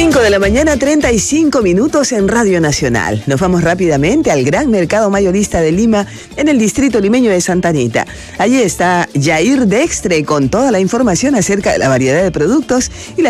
5 de la mañana, 35 minutos en Radio Nacional. Nos vamos rápidamente al gran mercado mayorista de Lima, en el distrito limeño de Santa Anita. Allí está Yair Dextre con toda la información acerca de la variedad de productos y la